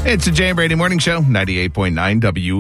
It's a Jay and Brady Morning Show, 98.9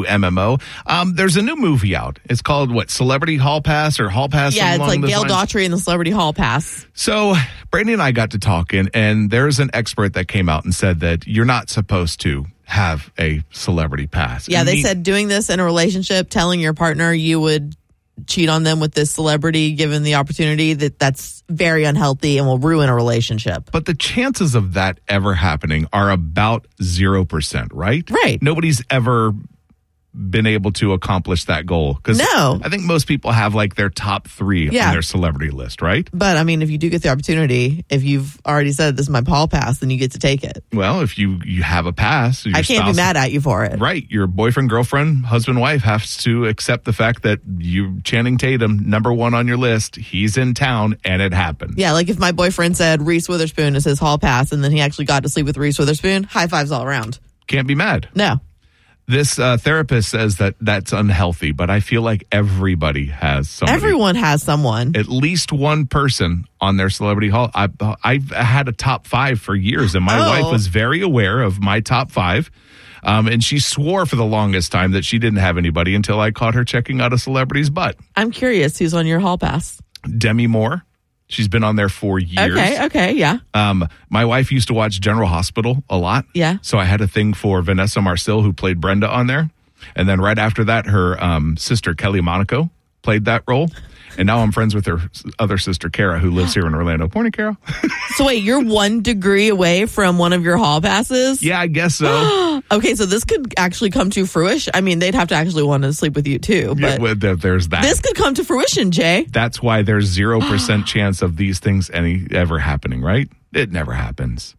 WMMO. There's a new movie out. It's called, Celebrity Hall Pass or Hall Pass? Yeah, it's like Gail Daughtry and the Celebrity Hall Pass. So Brady and I got to talking, and there's an expert that came out and said that you're not supposed to have a celebrity pass. Yeah, they said doing this in a relationship, telling your partner you would cheat on them with this celebrity given the opportunity, that's very unhealthy and will ruin a relationship. But the chances of that ever happening are about 0%, right? Right. Nobody's ever been able to accomplish that goal. Because no. I think most people have their top 3 on their celebrity list, right? But I mean, if you do get the opportunity, if you've already said this is my Hall Pass, then you get to take it. Well, if you have a pass, I can't be mad at you for it. Right. Your boyfriend, girlfriend, husband, wife has to accept the fact that Channing Tatum, number 1 on your list, he's in town and it happened. Yeah, like if my boyfriend said Reese Witherspoon is his Hall Pass and then he actually got to sleep with Reese Witherspoon, high fives all around. Can't be mad. No. This therapist says that that's unhealthy, but I feel like everybody has somebody. Everyone has someone. At least one person on their celebrity hall. I've had a top 5 for years, and my wife was very aware of my top 5. And she swore for the longest time that she didn't have anybody until I caught her checking out a celebrity's butt. I'm curious who's on your Hall Pass. Demi Moore. She's been on there for years. Okay, yeah. My wife used to watch General Hospital a lot. Yeah. So I had a thing for Vanessa Marcil, who played Brenda on there. And then right after that, her sister, Kelly Monaco, played that role. And now I'm friends with her other sister, Kara, who lives here in Orlando. Morning, Kara. So wait, you're 1 degree away from one of your Hall Passes? Yeah, I guess so. Okay, so this could actually come to fruition. I mean, they'd have to actually want to sleep with you, too. But there's that. This could come to fruition, Jay. That's why there's 0% chance of these things ever happening, right? It never happens.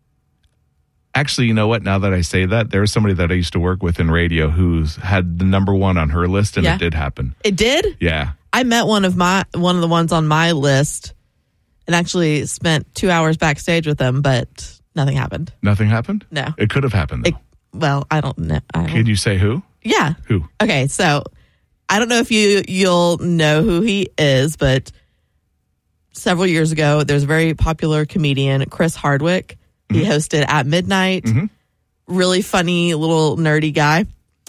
Actually, you know what? Now that I say that, there's somebody that I used to work with in radio who's had the number 1 on her list, and it did happen. It did? Yeah. I met one of the ones on my list and actually spent 2 hours backstage with them, but nothing happened. Nothing happened? No. It could have happened, though. Well, I don't know. Can you say who? Yeah. Who? Okay, so I don't know if you'll know who he is, but several years ago, there's a very popular comedian, Chris Hardwick. Mm-hmm. He hosted At Midnight. Mm-hmm. Really funny, little nerdy guy.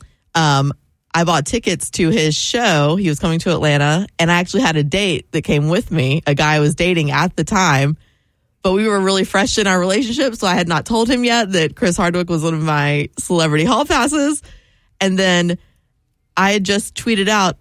I bought tickets to his show. He was coming to Atlanta, and I actually had a date that came with me, a guy I was dating at the time. But we were really fresh in our relationship, so I had not told him yet that Chris Hardwick was one of my celebrity hall passes. And then I had just tweeted out,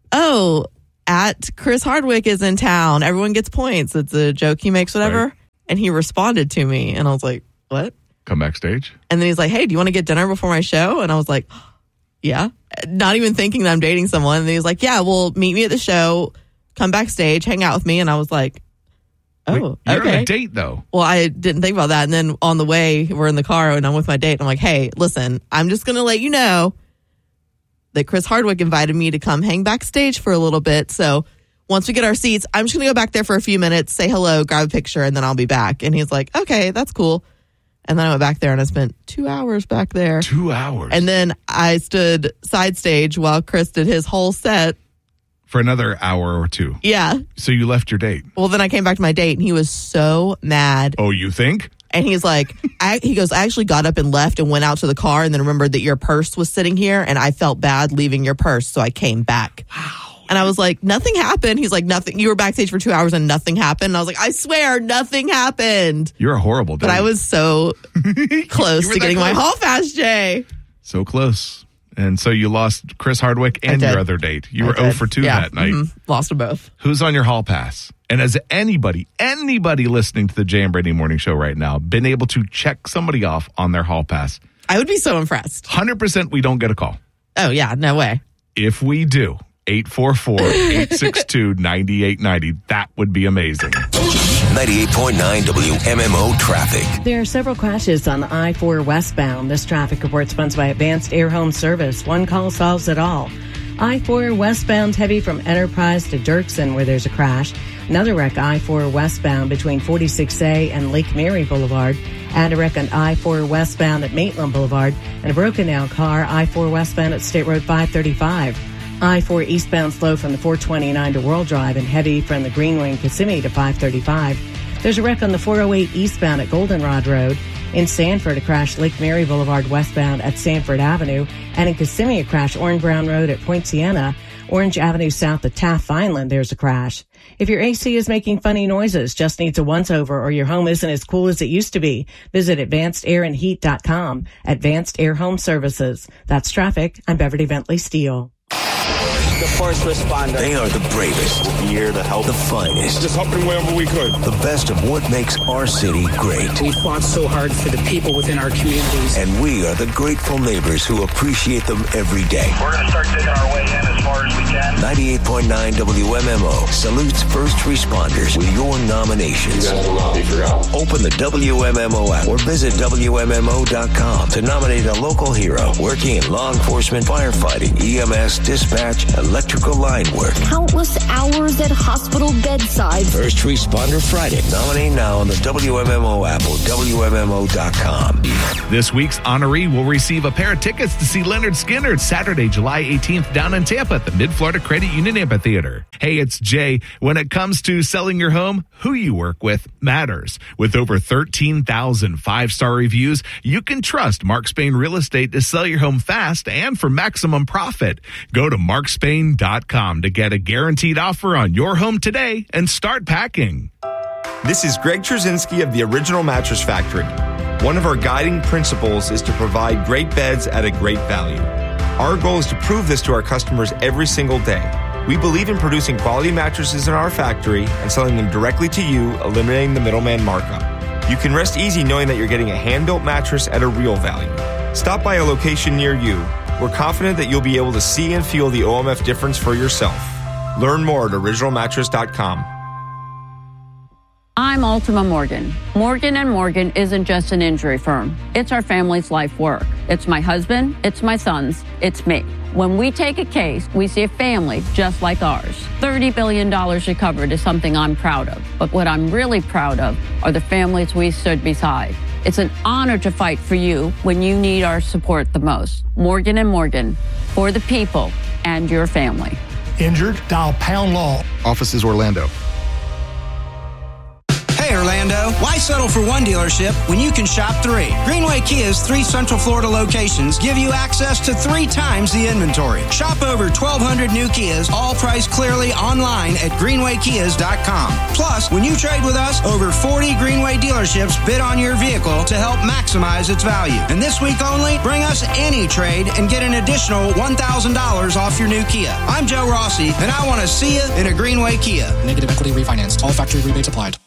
at Chris Hardwick is in town. Everyone gets points. It's a joke he makes, whatever. Right. And he responded to me, and I was like, what? Come backstage? And then he's like, hey, do you want to get dinner before my show? And I was like, yeah. Not even thinking that I'm dating someone. And he was like, yeah, well, meet me at the show, come backstage, hang out with me. And I was like, oh, you're okay. on a date, though. Well, I didn't think about that. And then on the way, we're in the car and I'm with my date. And I'm like, hey, listen, I'm just going to let you know that Chris Hardwick invited me to come hang backstage for a little bit. So once we get our seats, I'm just going to go back there for a few minutes, say hello, grab a picture, and then I'll be back. And he's like, okay, that's cool. And then I went back there and I spent 2 hours back there. 2 hours? And then I stood side stage while Chris did his whole set. For another hour or two? Yeah. So you left your date? Well, then I came back to my date and he was so mad. Oh, you think? And he's like, he goes, I actually got up and left and went out to the car and then remembered that your purse was sitting here and I felt bad leaving your purse. So I came back. Wow. And I was like, nothing happened. He's like, nothing. You were backstage for 2 hours and nothing happened. And I was like, I swear, nothing happened. You're a horrible date. But I was so close to getting my hall pass, Jay. So close. And so you lost Chris Hardwick and your other date. You were 0 for 2 that night. Mm-hmm. Lost them both. Who's on your hall pass? And has anybody listening to the Jay and Brady Morning Show right now been able to check somebody off on their hall pass? I would be so impressed. 100% we don't get a call. Oh, yeah. No way. If we do, 844-862-9890. That would be amazing. 98.9 WMMO traffic. There are several crashes on I-4 westbound. This traffic report sponsored by Advanced Air Home Service. One call solves it all. I-4 westbound heavy from Enterprise to Dirksen where there's a crash. Another wreck I-4 westbound between 46A and Lake Mary Boulevard. And a wreck on I-4 westbound at Maitland Boulevard. And a broken down car I-4 westbound at State Road 535. I-4 eastbound slow from the 429 to World Drive and heavy from the Greenway and Kissimmee to 535. There's a wreck on the 408 eastbound at Goldenrod Road In Sanford, a crash Lake Mary Boulevard westbound at Sanford Avenue, and in Kissimmee, a crash Orange Brown Road at Point Siena. Orange Avenue south of Taft Vineland, there's a crash. If your AC is making funny noises, just needs a once-over, or your home isn't as cool as it used to be, visit AdvancedAirAndHeat.com. Advanced Air Home Services. That's traffic. I'm Beverly Bentley Steele. The first responder. They are the bravest. We'll be here to help. The finest. Just helping wherever we could. The best of what makes our city great. We fought so hard for the people within our communities. And we are the grateful neighbors who appreciate them every day. We're going to start digging our way in as far as we can. 98.9 WMMO salutes first responders with your nominations. You guys will not be forgotten. Open the WMMO app or visit WMMO.com to nominate a local hero working in law enforcement, firefighting, EMS, dispatch, electrical line work. Countless hours at hospital bedside. First Responder Friday. Nominate now on the WMMO app or WMMO.com. This week's honoree will receive a pair of tickets to see Leonard Skinner Saturday, July 18th down in Tampa at the Mid-Florida Credit Union Amphitheater. Hey, it's Jay. When it comes to selling your home, who you work with matters. With over 13,000 five-star reviews, you can trust Mark Spain Real Estate to sell your home fast and for maximum profit. Go to markspain.com to get a guaranteed offer on your home today and start packing. This is Greg Trzynski of the Original Mattress Factory. One of our guiding principles is to provide great beds at a great value. Our goal is to prove this to our customers every single day. We believe in producing quality mattresses in our factory and selling them directly to you, eliminating the middleman markup. You can rest easy knowing that you're getting a hand-built mattress at a real value. Stop by a location near you. We're confident that you'll be able to see and feel the OMF difference for yourself. Learn more at originalmattress.com. I'm Ultima Morgan. Morgan & Morgan isn't just an injury firm. It's our family's life work. It's my husband, it's my sons, it's me. When we take a case, we see a family just like ours. $30 billion recovered is something I'm proud of. But what I'm really proud of are the families we stood beside. It's an honor to fight for you when you need our support the most. Morgan & Morgan, for the people and your family. Injured? Dial Pound Law. Offices Orlando. Hey, Orlando, why settle for one dealership when you can shop three? Greenway Kia's 3 Central Florida locations give you access to 3 times the inventory. Shop over 1,200 new Kias, all priced clearly online at greenwaykias.com. Plus, when you trade with us, over 40 Greenway dealerships bid on your vehicle to help maximize its value. And this week only, bring us any trade and get an additional $1,000 off your new Kia. I'm Joe Rossi, and I want to see you in a Greenway Kia. Negative equity refinanced. All factory rebates applied.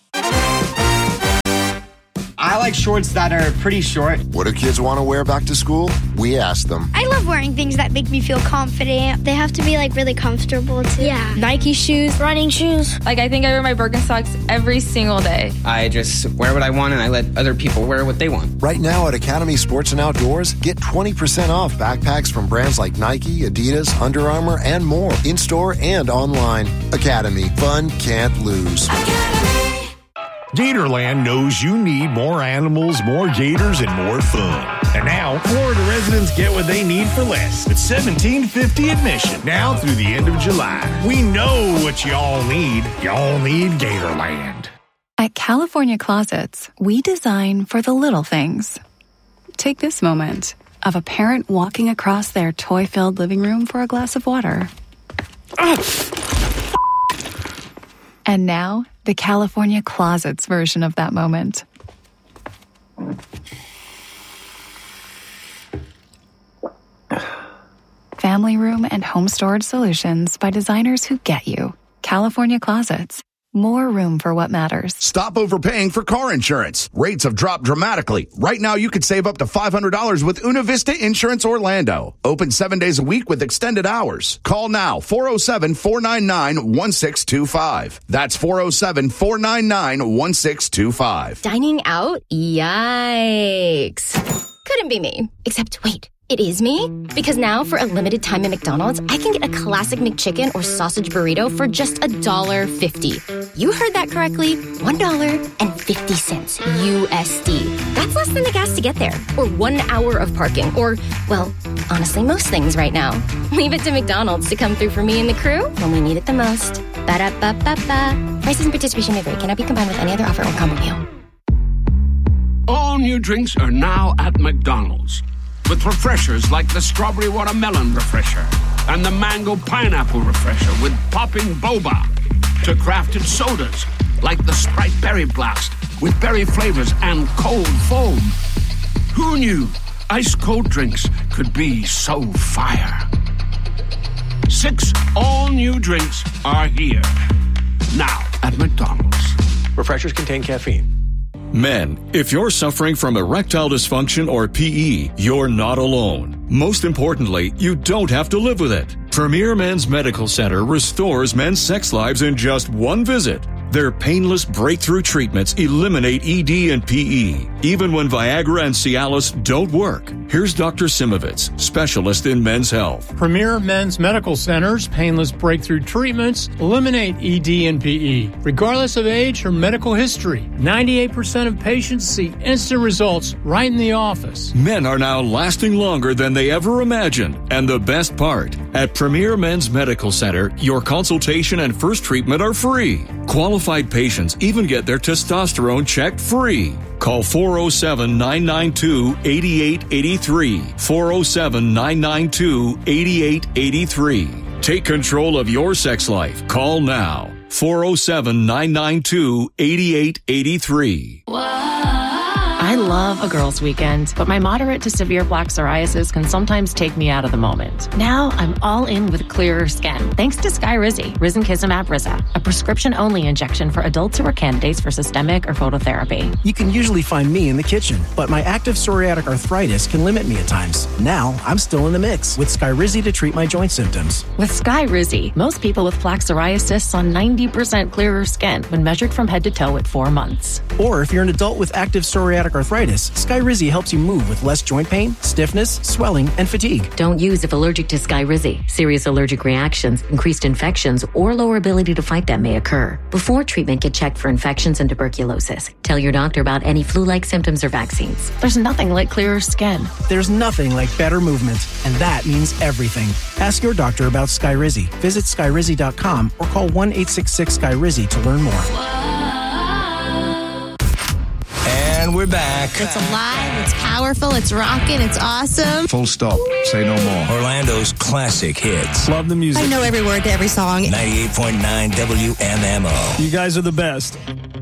I like shorts that are pretty short. What do kids want to wear back to school? We ask them. I love wearing things that make me feel confident. They have to be like really comfortable too. Yeah. Nike shoes, running shoes. Like I think I wear my Birkenstocks every single day. I just wear what I want and I let other people wear what they want. Right now at Academy Sports and Outdoors, get 20% off backpacks from brands like Nike, Adidas, Under Armour, and more. In-store and online. Academy. Fun can't lose. Gatorland knows you need more animals, more gators, and more fun. And now, Florida residents get what they need for less. It's $17.50 admission, now through the end of July. We know what y'all need. Y'all need Gatorland. At California Closets, we design for the little things. Take this moment of a parent walking across their toy-filled living room for a glass of water. And now, the California Closets version of that moment. Family room and home storage solutions by designers who get you. California Closets. More room for what matters. Stop overpaying for car insurance. Rates have dropped dramatically. Right now, you could save up to $500 with Una Vista Insurance Orlando. Open 7 days a week with extended hours. Call now, 407-499-1625. That's 407-499-1625. Dining out? Yikes. Couldn't be me. Except, wait. It is me? Because now, for a limited time at McDonald's, I can get a classic McChicken or sausage burrito for just $1.50. You heard that correctly. $1.50 USD. That's less than the gas to get there. Or 1 hour of parking. Or, well, honestly, most things right now. Leave it to McDonald's to come through for me and the crew when we need it the most. Ba-da-ba-ba-ba. Prices and participation may vary. Cannot be combined with any other offer or combo meal. Oh, all new drinks are now at McDonald's. With refreshers like the Strawberry Watermelon Refresher and the Mango Pineapple Refresher with popping boba. To crafted sodas like the Sprite Berry Blast with berry flavors and cold foam. Who knew ice-cold drinks could be so fire? 6 all-new drinks are here. Now at McDonald's. Refreshers contain caffeine. Men, if you're suffering from erectile dysfunction or PE, you're not alone. Most importantly, you don't have to live with it. Premier Men's Medical Center restores men's sex lives in just one visit. Their painless breakthrough treatments eliminate ED and PE, even when Viagra and Cialis don't work. Here's Dr. Simovitz, specialist in men's health. Premier Men's Medical Center's painless breakthrough treatments eliminate ED and PE, regardless of age or medical history. 98% of patients see instant results right in the office. Men are now lasting longer than they ever imagined. And the best part, at Premier Men's Medical Center, your consultation and first treatment are free. Qualified patients even get their testosterone checked free. Call 407-992-8883. 407-992-8883. Take control of your sex life. Call now. 407-992-8883. I love a girls' weekend, but my moderate to severe plaque psoriasis can sometimes take me out of the moment. Now I'm all in with clearer skin, thanks to Skyrizi, risankizumab Riza, a prescription-only injection for adults who are candidates for systemic or phototherapy. You can usually find me in the kitchen, but my active psoriatic arthritis can limit me at times. Now I'm still in the mix with Skyrizi to treat my joint symptoms. With Skyrizi, most people with plaque psoriasis saw 90% clearer skin when measured from head to toe at 4 months. Or if you're an adult with active psoriatic arthritis, Skyrizi helps you move with less joint pain, stiffness, swelling, and fatigue. Don't use if allergic to Skyrizi. Serious allergic reactions, increased infections, or lower ability to fight them may occur. Before treatment, get checked for infections and tuberculosis. Tell your doctor about any flu-like symptoms or vaccines. There's nothing like clearer skin. There's nothing like better movement, and that means everything. Ask your doctor about Skyrizi. Visit Skyrizi.com or call 1-866-SKYRIZI to learn more. And we're back. It's alive, it's powerful, it's rocking, it's awesome. Full stop. Say no more. Orlando's classic hits. Love the music. I know every word to every song. 98.9 WMMO. You guys are the best.